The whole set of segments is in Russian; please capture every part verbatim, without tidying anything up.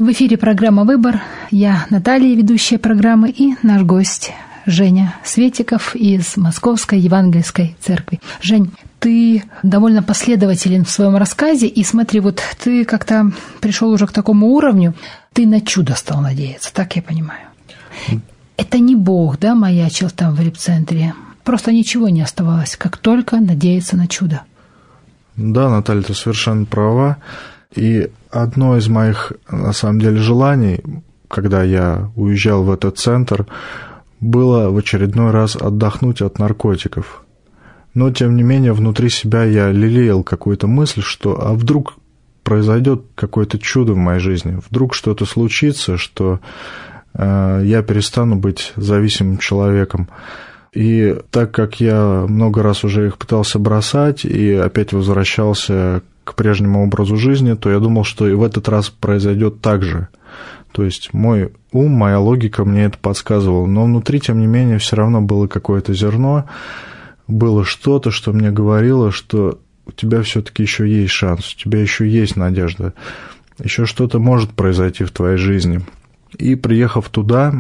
В эфире программа «Выбор». Я Наталья, ведущая программы, и наш гость Женя Светиков из Московской Евангельской Церкви. Жень, ты довольно последователен в своем рассказе, и смотри, вот ты как-то пришел уже к такому уровню, ты на чудо стал надеяться, так я понимаю. Это не Бог, да, маячил там в репцентре? Просто ничего не оставалось, как только надеяться на чудо. Да, Наталья, ты совершенно права. И одно из моих, на самом деле, желаний, когда я уезжал в этот центр, было в очередной раз отдохнуть от наркотиков. Но, тем не менее, внутри себя я лелеял какую-то мысль, что а вдруг произойдет какое-то чудо в моей жизни, вдруг что-то случится, что э, я перестану быть зависимым человеком. И так как я много раз уже их пытался бросать и опять возвращался к прежнему образу жизни, то я думал, что и в этот раз произойдет так же. То есть мой ум, моя логика мне это подсказывала, но внутри, тем не менее, все равно было какое-то зерно, было что-то, что мне говорило, что у тебя все-таки еще есть шанс, у тебя еще есть надежда, еще что-то может произойти в твоей жизни. И приехав туда,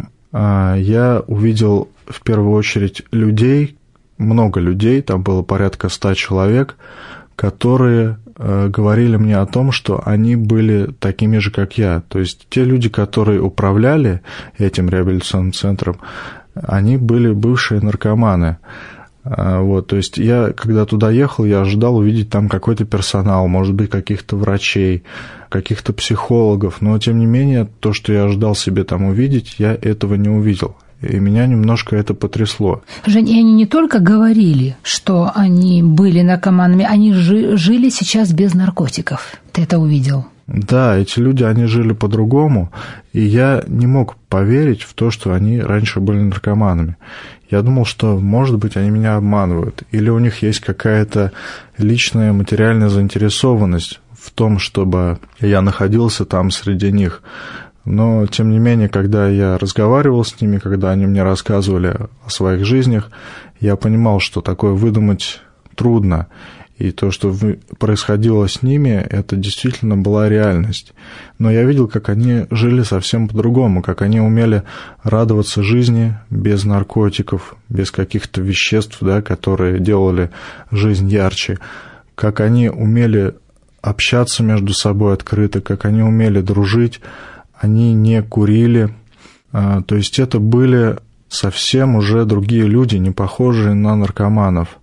я увидел в первую очередь людей, много людей, там было порядка ста человек, которые говорили мне о том, что они были такими же, как я. То есть те люди, которые управляли этим реабилитационным центром, они были бывшие наркоманы. Вот, то есть я, когда туда ехал, я ожидал увидеть там какой-то персонал, может быть, каких-то врачей, каких-то психологов, но, тем не менее, то, что я ожидал себе там увидеть, я этого не увидел. И меня немножко это потрясло. Жень, и они не только говорили, что они были наркоманами, они жи- жили сейчас без наркотиков. Ты это увидел? Да, эти люди, они жили по-другому, и я не мог поверить в то, что они раньше были наркоманами. Я думал, что, может быть, они меня обманывают, или у них есть какая-то личная материальная заинтересованность в том, чтобы я находился там среди них. Но, тем не менее, когда я разговаривал с ними, когда они мне рассказывали о своих жизнях, я понимал, что такое выдумать трудно. И то, что происходило с ними, это действительно была реальность. Но я видел, как они жили совсем по-другому, как они умели радоваться жизни без наркотиков, без каких-то веществ, да, которые делали жизнь ярче, как они умели общаться между собой открыто, как они умели дружить. Они не курили, то есть это были совсем уже другие люди, не похожие на наркоманов.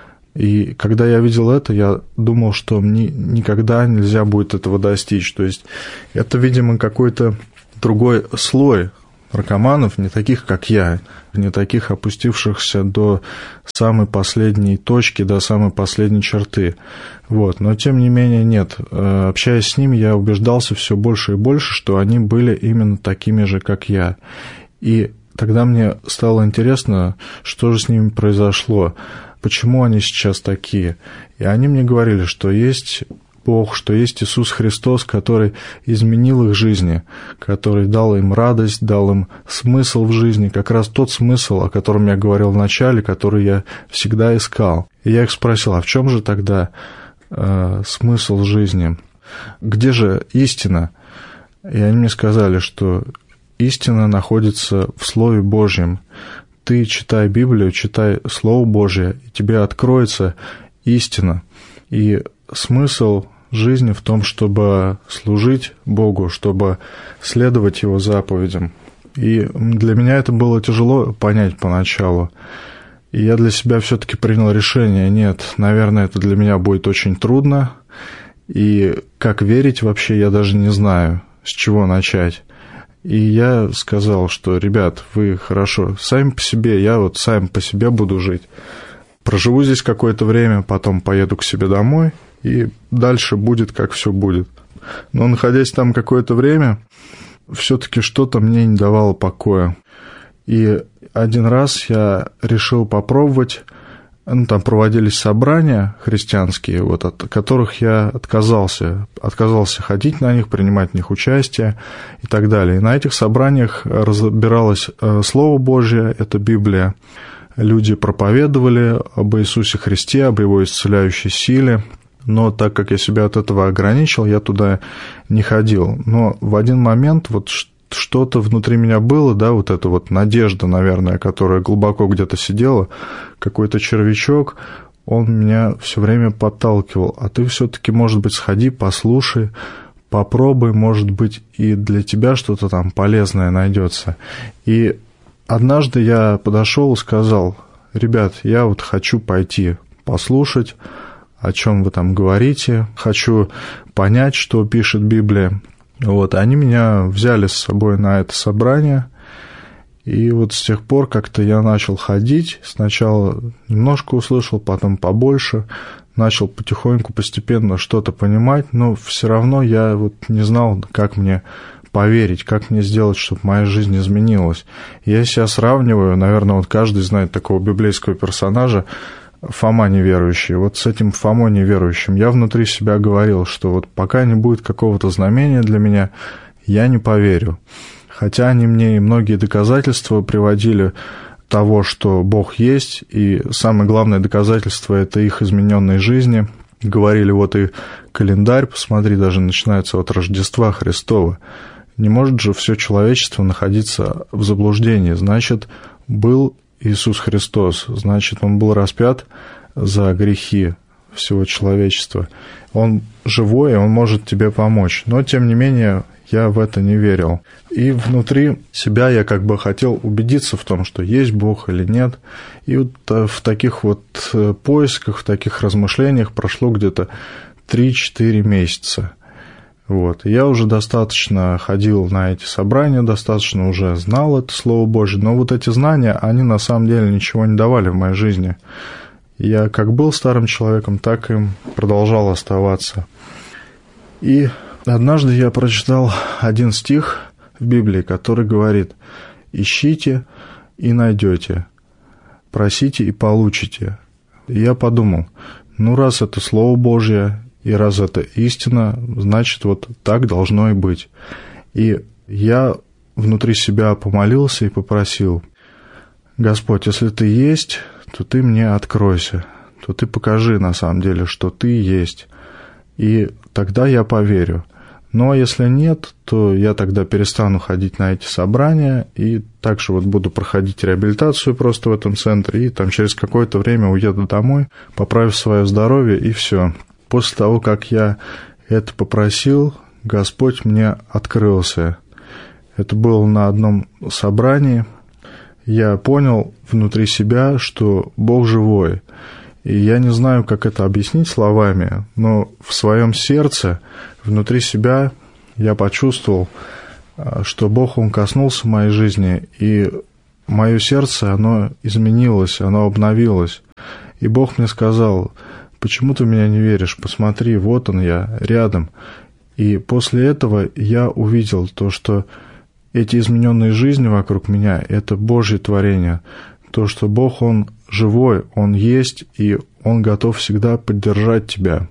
И когда я видел это, я думал, что мне никогда нельзя будет этого достичь. То есть это, видимо, какой-то другой слой наркоманов, не таких, как я, не таких, опустившихся до самой последней точки, до самой последней черты. Вот. Но, тем не менее, нет. Общаясь с ними, я убеждался все больше и больше, что они были именно такими же, как я. И тогда мне стало интересно, что же с ними произошло, почему они сейчас такие. И они мне говорили, что есть Бог, что есть Иисус Христос, который изменил их жизни, который дал им радость, дал им смысл в жизни, как раз тот смысл, о котором я говорил в начале, который я всегда искал. И я их спросил, а в чем же тогда э, смысл жизни? Где же истина? И они мне сказали, что истина находится в Слове Божьем. Ты читай Библию, читай Слово Божие, и тебе откроется истина. И смысл жизни в том, чтобы служить Богу, чтобы следовать Его заповедям. И для меня это было тяжело понять поначалу. И я для себя все-таки принял решение, нет, наверное, это для меня будет очень трудно. И как верить вообще, я даже не знаю, с чего начать. И я сказал, что, ребят, вы хорошо, сами по себе, я вот сам по себе буду жить. Проживу здесь какое-то время, потом поеду к себе домой, и дальше будет, как все будет. Но, находясь там какое-то время, все-таки что-то мне не давало покоя. И один раз я решил попробовать, ну, там проводились собрания христианские, вот, от которых я отказался, отказался ходить на них, принимать в них участие и так далее. И на этих собраниях разбиралось Слово Божье, это Библия. Люди проповедовали об Иисусе Христе, об Его исцеляющей силе. Но так как я себя от этого ограничил, я туда не ходил. Но в один момент вот что-то внутри меня было, да, вот эта вот надежда, наверное, которая глубоко где-то сидела, какой-то червячок, он меня все время подталкивал. А ты все-таки, может быть, сходи, послушай, попробуй, может быть, и для тебя что-то там полезное найдется. И однажды я подошел и сказал: ребят, я вот хочу пойти послушать, о чем вы там говорите, хочу понять, что пишет Библия. Вот, они меня взяли с собой на это собрание, и вот с тех пор как-то я начал ходить. Сначала немножко услышал, потом побольше, начал потихоньку, постепенно что-то понимать, но все равно я вот не знал, как мне поверить, как мне сделать, чтобы моя жизнь изменилась. Я себя сравниваю, наверное, вот каждый знает такого библейского персонажа, Фома неверующий. Вот с этим Фомой неверующим я внутри себя говорил, что вот пока не будет какого-то знамения для меня, я не поверю. Хотя они мне и многие доказательства приводили того, что Бог есть, и самое главное доказательство – это их измененной жизни. Говорили, вот и календарь, посмотри, даже начинается от Рождества Христова. Не может же все человечество находиться в заблуждении. Значит, был Иисус Христос, значит, Он был распят за грехи всего человечества. Он живой, и Он может тебе помочь. Но, тем не менее, я в это не верил. И внутри себя я как бы хотел убедиться в том, что есть Бог или нет. И вот в таких вот поисках, в таких размышлениях прошло где-то три-четыре месяца. Вот. Я уже достаточно ходил на эти собрания, достаточно уже знал это Слово Божье, но вот эти знания, они на самом деле ничего не давали в моей жизни. Я как был старым человеком, так и продолжал оставаться. И однажды я прочитал один стих в Библии, который говорит: «Ищите и найдете, просите и получите». И я подумал, ну раз это Слово Божье, и раз это истина, значит, вот так должно и быть. И я внутри себя помолился и попросил: Господь, если Ты есть, то Ты мне откройся, то Ты покажи на самом деле, что Ты есть, и тогда я поверю. Ну, а если нет, то я тогда перестану ходить на эти собрания и также вот буду проходить реабилитацию просто в этом центре, и там через какое-то время уеду домой, поправив свое здоровье, и все. После того, как я это попросил, Господь мне открылся. Это было на одном собрании. Я понял внутри себя, что Бог живой. И я не знаю, как это объяснить словами, но в своем сердце, внутри себя я почувствовал, что Бог, Он коснулся моей жизни, и мое сердце, оно изменилось, оно обновилось. И Бог мне сказал: почему ты в меня не веришь? Посмотри, вот он я, рядом. И после этого я увидел то, что эти измененные жизни вокруг меня – это Божье творение. То, что Бог, Он живой, Он есть, и Он готов всегда поддержать тебя.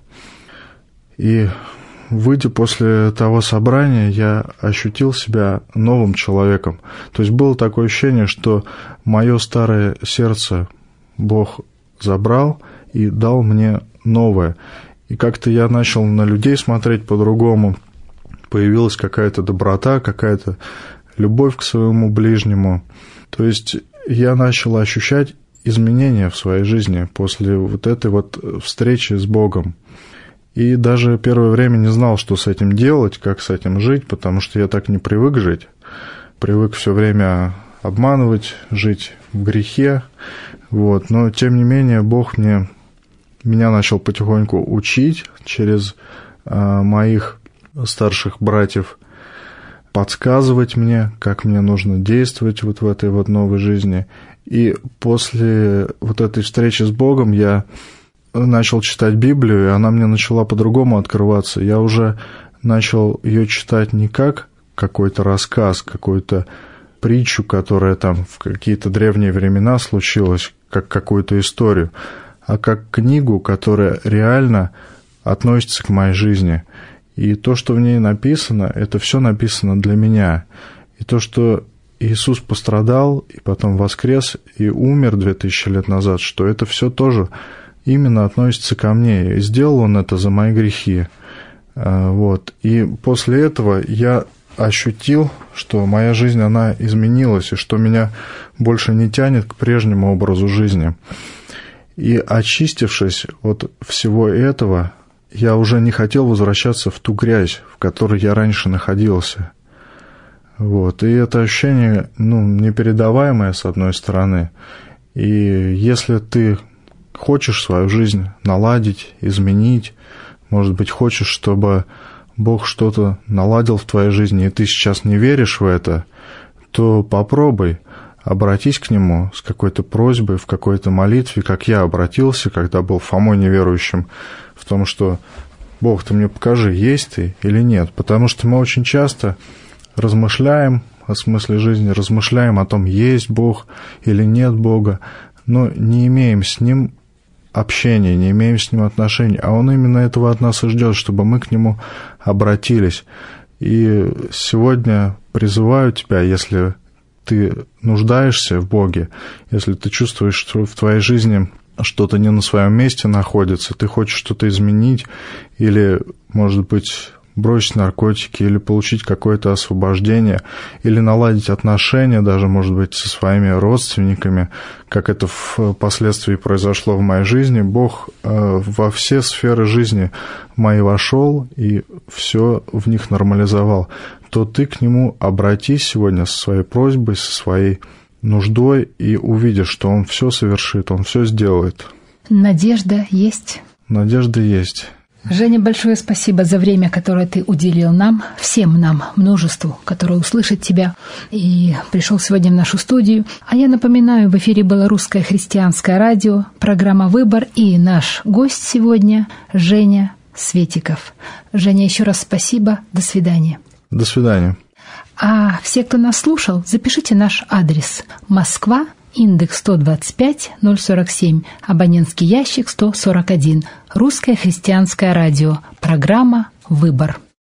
И выйдя после того собрания, я ощутил себя новым человеком. То есть было такое ощущение, что мое старое сердце Бог забрал и дал мне новое. И как-то я начал на людей смотреть по-другому. Появилась какая-то доброта, какая-то любовь к своему ближнему. То есть я начал ощущать изменения в своей жизни после вот этой вот встречи с Богом. И даже первое время не знал, что с этим делать, как с этим жить, потому что я так не привык жить. Привык все время обманывать, жить в грехе. Вот. Но, тем не менее, Бог мне, меня начал потихоньку учить через э, моих старших братьев, подсказывать мне, как мне нужно действовать вот в этой вот новой жизни. И после вот этой встречи с Богом я начал читать Библию, и она мне начала по-другому открываться. Я уже начал ее читать не как какой-то рассказ, какую-то притчу, которая там в какие-то древние времена случилась, как какую-то историю, а как книгу, которая реально относится к моей жизни. И то, что в ней написано, это все написано для меня. И то, что Иисус пострадал, и потом воскрес, и умер две тысячи лет назад, что это все тоже именно относится ко мне. И сделал Он это за мои грехи. Вот. И после этого я ощутил, что моя жизнь, она изменилась, и что меня больше не тянет к прежнему образу жизни. И очистившись от всего этого, я уже не хотел возвращаться в ту грязь, в которой я раньше находился. Вот. И это ощущение, ну, непередаваемое, с одной стороны. И если ты хочешь свою жизнь наладить, изменить, может быть, хочешь, чтобы Бог что-то наладил в твоей жизни, и ты сейчас не веришь в это, то попробуй, обратись к Нему с какой-то просьбой, в какой-то молитве, как я обратился, когда был Фомой неверующим, в том, что «Бог, ты мне покажи, есть ты или нет». Потому что мы очень часто размышляем о смысле жизни, размышляем о том, есть Бог или нет Бога, но не имеем с Ним общения, не имеем с Ним отношений, а Он именно этого от нас и ждет, чтобы мы к Нему обратились. И сегодня призываю тебя, если ты нуждаешься в Боге, если ты чувствуешь, что в твоей жизни что-то не на своем месте находится, ты хочешь что-то изменить, или, может быть, бросить наркотики, или получить какое-то освобождение, или наладить отношения даже, может быть, со своими родственниками, как это впоследствии произошло в моей жизни, Бог во все сферы жизни моей вошел и все в них нормализовал, то ты к Нему обратись сегодня со своей просьбой, со своей нуждой, и увидишь, что Он все совершит, Он все сделает. Надежда есть. Надежда есть. Женя, большое спасибо за время, которое ты уделил нам, всем нам, множеству, которое услышит тебя, и пришел сегодня в нашу студию. А я напоминаю, в эфире было Русское христианское радио, программа «Выбор», и наш гость сегодня Женя Светиков. Женя, еще раз спасибо, до свидания. До свидания. А все, кто нас слушал, запишите наш адрес: Москва, индекс сто двадцать пять ноль сорок семь, абонентский ящик сто сорок один. Русское христианское радио. Программа «Выбор».